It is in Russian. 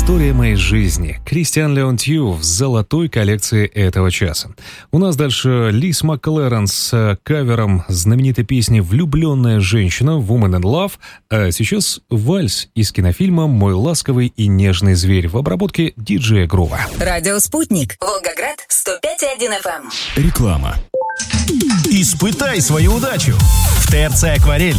«История моей жизни». Кристиан Леонтью в золотой коллекции этого часа. У нас дальше Лиз Макларен с кавером знаменитой песни «Влюбленная женщина» «Woman in Love», а сейчас вальс из кинофильма «Мой ласковый и нежный зверь» в обработке диджея Грува. Радио «Спутник», Волгоград, 105,1 FM. Реклама. Испытай свою удачу. В ТРЦ «Акварель»